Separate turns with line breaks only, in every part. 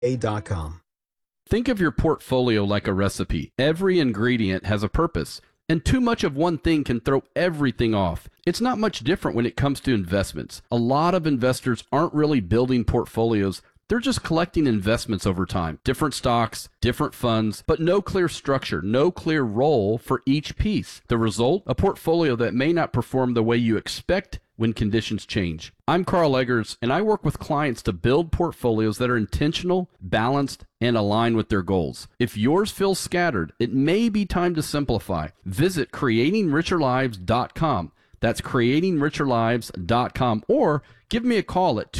KTSA.com.
Think of your portfolio like a recipe. Every ingredient has a purpose, and too much of one thing can throw everything off. It's not much different when it comes to investments. A lot of investors aren't really building portfolios. They're just collecting investments over time. Different stocks, different funds, but no clear structure, no clear role for each piece. The result? A portfolio that may not perform the way you expect when conditions change. I'm Carl Eggers, and I work with clients to build portfolios that are intentional, balanced, and aligned with their goals. If yours feels scattered, it may be time to simplify. Visit creatingricherlives.com. That's creatingricherlives.com, or give me a call at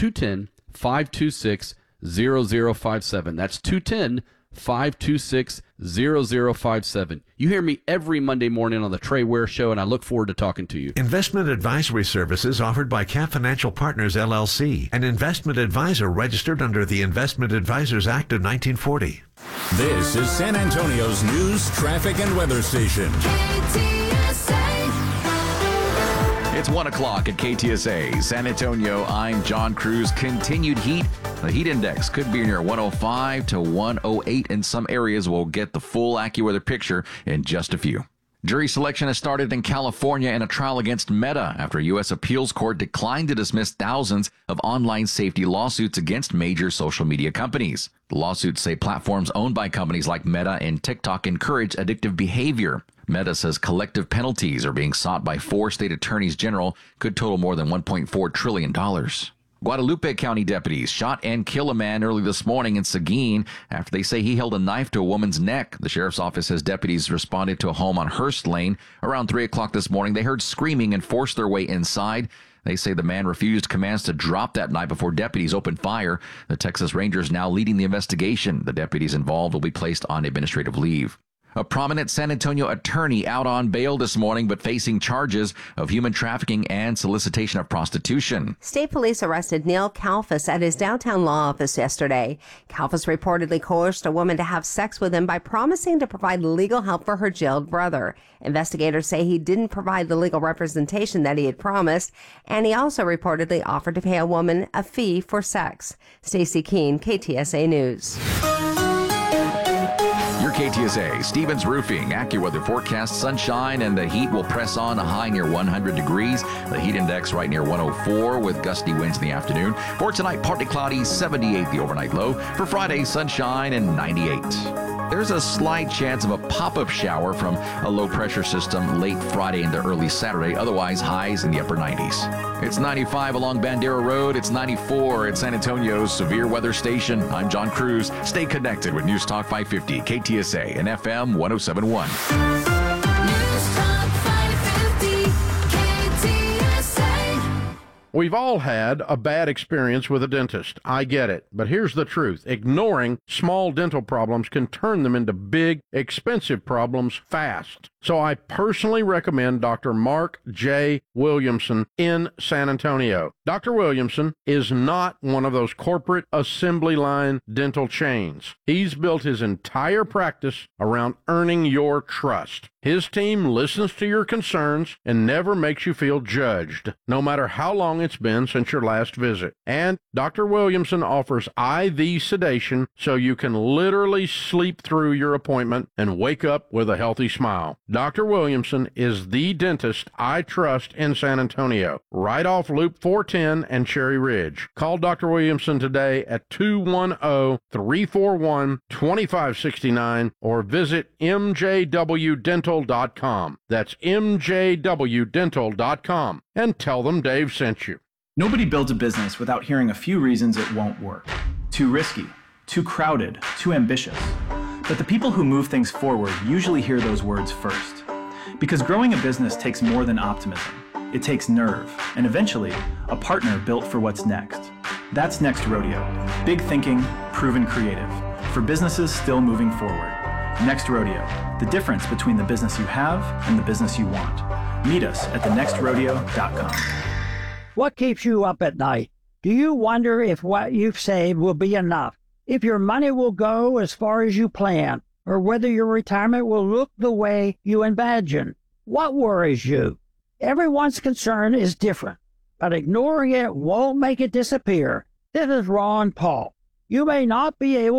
210-526-0057. That's 210-526-0057. You hear me every Monday morning on the Trey Ware Show, and I look forward to talking to you.
Investment advisory services offered by Cap Financial Partners, LLC, an investment advisor registered under the Investment Advisors Act of 1940.
This is San Antonio's news, traffic, and weather station.
It's 1 o'clock at KTSA. San Antonio, I'm John Cruz. Continued heat. The heat index could be near 105 to 108 in some areas. We'll get the full AccuWeather picture in just a few. Jury selection has started in California in a trial against Meta after a U.S. appeals court declined to dismiss thousands of online safety lawsuits against major social media companies. The lawsuits say platforms owned by companies like Meta and TikTok encourage addictive behavior. Meta says collective penalties are being sought by 4 state attorneys general, could total more than $1.4 trillion. Guadalupe County deputies shot and killed a man early this morning in Seguin after they say he held a knife to a woman's neck. The sheriff's office says deputies responded to a home on Hearst Lane. Around 3 o'clock this morning, they heard screaming and forced their way inside. They say the man refused commands to drop that knife before deputies opened fire. The Texas Rangers now leading the investigation. The deputies involved will be placed on administrative leave. A prominent San Antonio attorney out on bail this morning, but facing charges of human trafficking and solicitation of prostitution.
State police arrested Neil Kalfas at his downtown law office yesterday. Kalfas reportedly coerced a woman to have sex with him by promising to provide legal help for her jailed brother. Investigators say he didn't provide the legal representation that he had promised, and he also reportedly offered to pay a woman a fee for sex. Stacey Keene, KTSA News.
Your KTSA, Stevens Roofing, AccuWeather forecast sunshine and the heat will press on, a high near 100 degrees. The heat index right near 104 with gusty winds in the afternoon. For tonight, partly cloudy, 78 the overnight low. For Friday, sunshine and 98. There's a slight chance of a pop-up shower from a low-pressure system late Friday into early Saturday. Otherwise, highs in the upper 90s. It's 95 along Bandera Road. It's 94 at San Antonio's severe weather station. I'm John Cruz. Stay connected with News Talk 550, KTSA, and FM 1071.
News Talk 550, KTSA.
We've all had a bad experience with a dentist. I get it. But here's the truth. Ignoring small dental problems can turn them into big, expensive problems fast. So I personally recommend Dr. Mark J. Williamson in San Antonio. Dr. Williamson is not one of those corporate assembly line dental chains. He's built his entire practice around earning your trust. His team listens to your concerns and never makes you feel judged, no matter how long it's been since your last visit. And Dr. Williamson offers IV sedation so you can literally sleep through your appointment and wake up with a healthy smile. Dr. Williamson is the dentist I trust in San Antonio, right off Loop 410 and Cherry Ridge. Call Dr. Williamson today at 210-341-2569 or visit mjwdental.com. That's mjwdental.com, and tell them Dave sent you.
Nobody builds a business without hearing a few reasons it won't work. Too risky, too crowded, too ambitious. But the people who move things forward usually hear those words first. Because growing a business takes more than optimism. It takes nerve, and eventually, a partner built for what's next. That's Next Rodeo. Big thinking, proven creative. For businesses still moving forward. Next Rodeo. The difference between the business you have and the business you want. Meet us at thenextrodeo.com.
What keeps you up at night? Do you wonder if what you've saved will be enough? If your money will go as far as you plan? Or whether your retirement will look the way you imagine? What worries you? Everyone's concern is different, but ignoring it won't make it disappear. This is Ron Paul. You may not be able